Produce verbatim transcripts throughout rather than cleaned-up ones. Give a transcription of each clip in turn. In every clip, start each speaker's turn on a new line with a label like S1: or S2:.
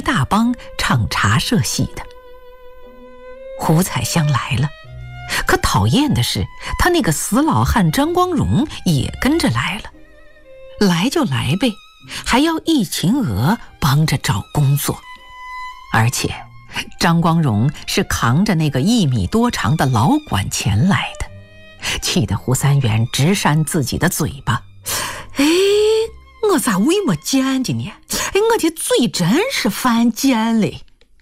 S1: 大帮唱茶社戏的。胡彩香来了，可讨厌的是，他那个死老汉张光荣也跟着来了。来就来呗，还要易秦娥帮着找工作。而且张光荣是扛着那个一米多长的老管钱来的，气得胡三元直扇自己的嘴巴。哎，我咋为么见的呢？哎，我的嘴真是犯贱嘞。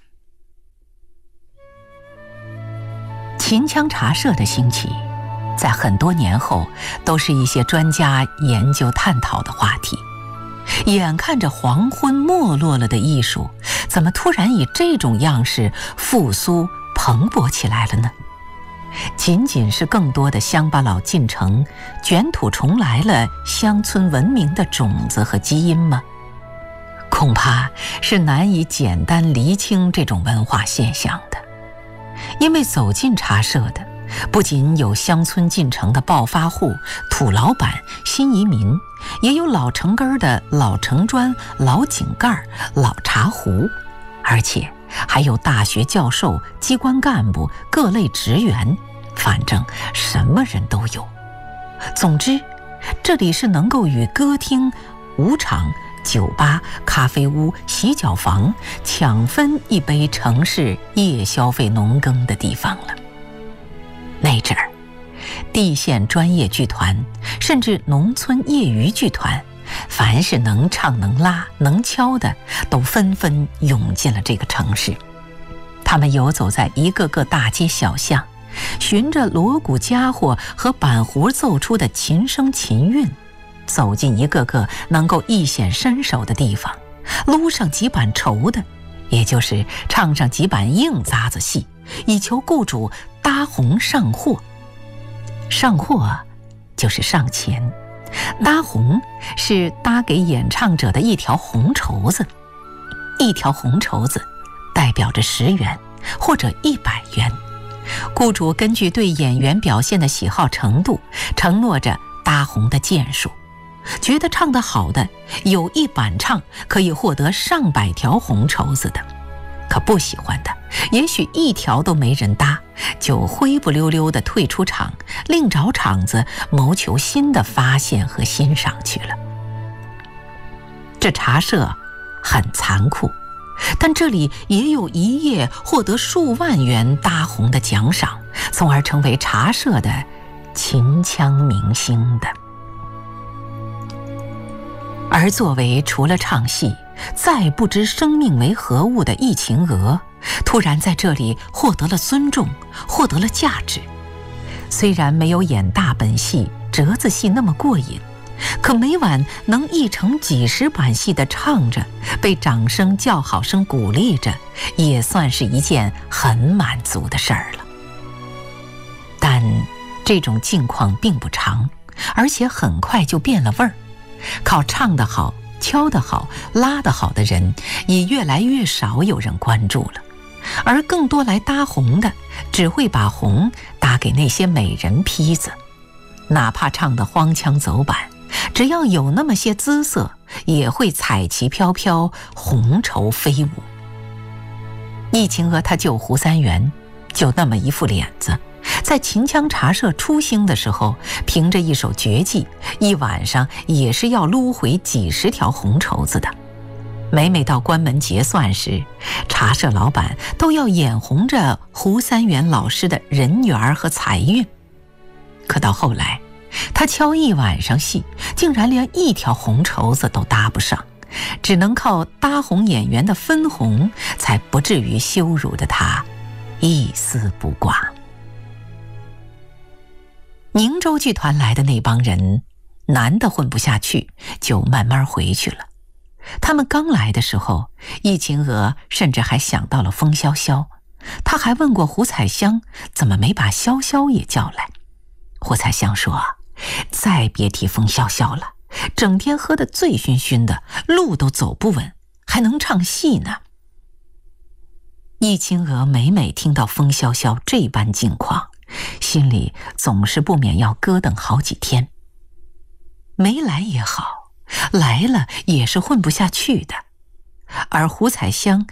S1: 秦腔茶社的兴起，在很多年后都是一些专家研究探讨的话题。眼看着黄昏没落了的艺术，怎么突然以这种样式复苏蓬勃起来了呢？仅仅是更多的乡巴佬进城，卷土重来了乡村文明的种子和基因吗？恐怕是难以简单厘清这种文化现象的。因为走进茶社的不仅有乡村进城的暴发户、土老板、新移民，也有老城根的老城砖、老井盖、老茶壶，而且还有大学教授、机关干部、各类职员，反正什么人都有。总之，这里是能够与歌厅、舞场、酒吧、咖啡屋、洗脚房抢分一杯城市夜消费农耕的地方了。那阵儿，地县专业剧团，甚至农村业余剧团，凡是能唱能拉能敲的，都纷纷涌进了这个城市。他们游走在一个个大街小巷，循着锣鼓家伙和板胡奏出的琴声琴韵，走进一个个能够一显身手的地方，撸上几板绸的，也就是唱上几板硬杂子戏，以求雇主搭红上货。上货就是上钱，搭红是搭给演唱者的一条红绸子，一条红绸子代表着十元或者一百元。雇主根据对演员表现的喜好程度，承诺着搭红的件数。觉得唱得好的，有一板唱可以获得上百条红绸子的，可不喜欢的，也许一条都没人搭，就灰不溜溜地退出场，另找场子谋求新的发现和欣赏去了。这茶社很残酷，但这里也有一夜获得数万元搭红的奖赏，从而成为茶社的秦腔明星的。而作为除了唱戏再不知生命为何物的易秦娥，突然在这里获得了尊重，获得了价值。虽然没有演大本戏、折子戏那么过瘾，可每晚能一成几十板戏的唱着，被掌声叫好声鼓励着，也算是一件很满足的事儿了。但这种境况并不长，而且很快就变了味儿。靠唱得好、敲得好、拉得好的人也越来越少有人关注了，而更多来搭红的只会把红搭给那些美人坯子，哪怕唱得荒腔走板，只要有那么些姿色，也会彩旗飘飘，红绸飞舞。易秦娥她舅胡三元就那么一副脸子，在秦腔茶社初兴的时候，凭着一手绝技，一晚上也是要撸回几十条红绸子的。每每到关门结算时，茶社老板都要眼红着胡三元老师的人缘和财运。可到后来，他敲一晚上戏，竟然连一条红绸子都搭不上，只能靠搭红演员的分红，才不至于羞辱的他一丝不挂。宁州剧团来的那帮人，男的混不下去，就慢慢回去了。他们刚来的时候，易秦娥甚至还想到了风潇潇，他还问过胡彩香怎么没把潇潇也叫来。胡彩香说，再别提风潇潇了，整天喝得醉醺醺的，路都走不稳，还能唱戏呢。易秦娥每每听到风潇潇这般境况，心里总是不免要咯噔好几天。没来也好，来了也是混不下去的。而胡彩香